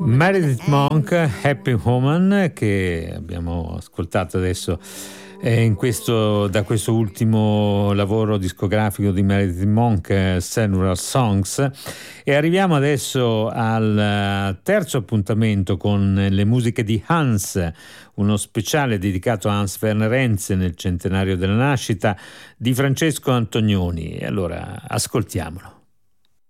Meredith Monk, Happy Woman, che abbiamo ascoltato adesso da questo ultimo lavoro discografico di Meredith Monk, Several Songs, e arriviamo adesso al terzo appuntamento con le musiche di Hans, uno speciale dedicato a Hans Werner Henze nel centenario della nascita di Francesco Antonioni. E allora ascoltiamolo.